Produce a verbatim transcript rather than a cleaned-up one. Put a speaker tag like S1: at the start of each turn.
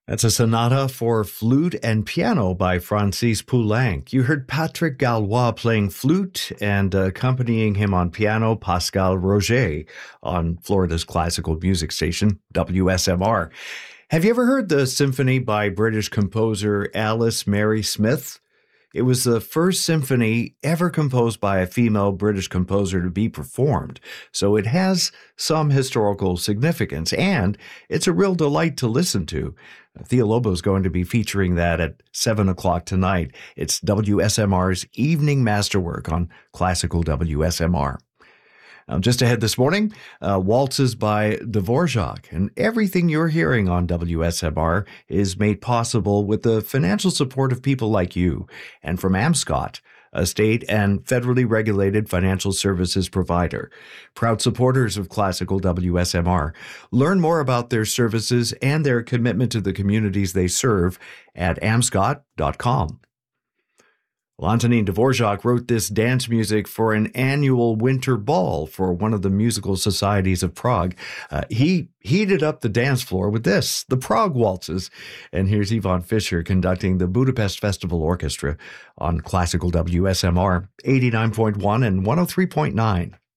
S1: That's a sonata for flute and piano by Francis Poulenc. You heard Patrick Gallois playing flute and uh, accompanying him on piano, Pascal Roger on Florida's classical music station, W S M R. Have you ever heard the symphony by British composer Alice Mary Smith? It was the first symphony ever composed by a female British composer to be performed, so it has some historical significance, and it's a real delight to listen to. Thea Lobo is going to be featuring that at seven o'clock tonight. It's W S M R's Evening Masterwork on Classical W S M R. Now, just ahead this morning, uh, waltzes by Dvorak. And everything you're hearing on W S M R is made possible with the financial support of people like you and from Amscot, a state and federally regulated financial services provider. Proud supporters of Classical W S M R. Learn more about their services and their commitment to the communities they serve at amscot dot com. Well, Antonin Dvorak wrote this dance music for an annual winter ball for one of the musical societies of Prague. Uh, he heated up the dance floor with this, the Prague Waltzes. And here's Yvonne Fisher conducting the Budapest Festival Orchestra on Classical W S M R eighty-nine point one and one oh three point nine.